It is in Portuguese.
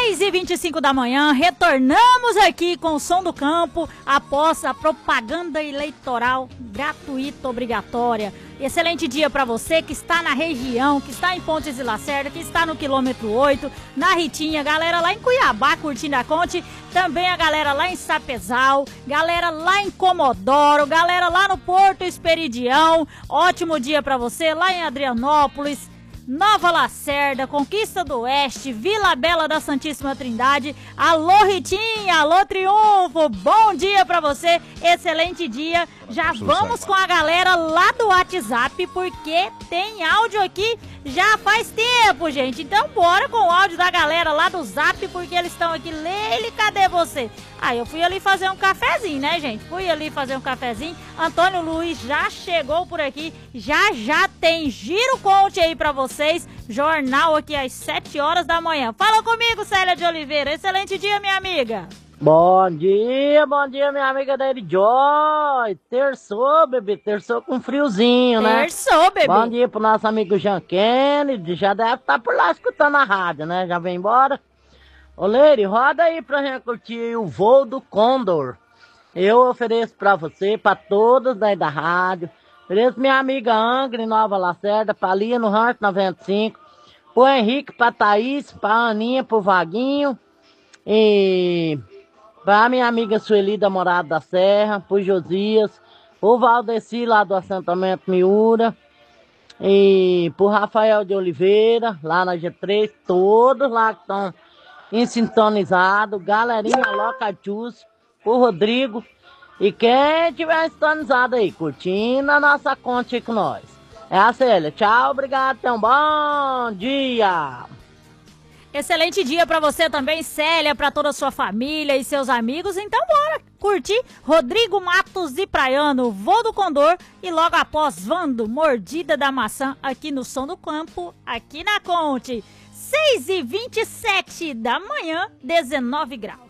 6h25 da manhã, retornamos aqui com o Som do Campo após a propaganda eleitoral gratuita obrigatória. Excelente dia para você que está na região, que está em Pontes e Lacerda, que está no quilômetro 8, na Ritinha, galera lá em Cuiabá curtindo a Conte, também a galera lá em Sapezal, galera lá em Comodoro, galera lá no Porto Esperidião. Ótimo dia para você lá em Adrianópolis, Nova Lacerda, Conquista do Oeste, Vila Bela da Santíssima Trindade. Alô Ritinha, alô Triunfo, bom dia pra você, excelente dia. Já vamos com a galera lá do WhatsApp, porque tem áudio aqui já faz tempo, gente. Então bora com o áudio da galera lá do Zap, porque eles estão aqui. Leile, cadê você? Ah, eu fui ali fazer um cafezinho, né, gente? Fui ali fazer um cafezinho. Antônio Luiz já chegou por aqui. Já tem Giro Conte aí pra vocês. Jornal aqui às 7 horas da manhã. Fala comigo, Célia de Oliveira. Excelente dia, minha amiga. Bom dia, minha amiga Daily Joy. Terçou, bebê, terçou com friozinho, né? Terçou, bebê. Bom dia pro nosso amigo Jean Kennedy, já deve estar por lá escutando a rádio, né? Já vem embora. Ô, Leire, roda aí pra gente curtir o voo do Condor. Eu ofereço pra você, pra todos daí da rádio. Ofereço minha amiga Angra, em Nova Lacerda, pra Lia no Rancho 95, pro Henrique, pra Thaís, pra Aninha, pro Vaguinho e pra minha amiga Sueli da Morada da Serra, pro Josias, pro Valdeci lá do assentamento Miura e pro Rafael de Oliveira, lá na G3, todos lá que estão sintonizados, galerinha Locatius, pro Rodrigo e quem tiver sintonizado aí, curtindo a nossa conta aí com nós. É a Célia, tchau, obrigado, tenha um bom dia! Excelente dia pra você também, Célia, pra toda a sua família e seus amigos. Então bora curtir Rodrigo Matos e Praiano, Voo do Condor e logo após Vando, Mordida da Maçã, aqui no Som do Campo, aqui na Conte. 6h27 da manhã, 19 graus.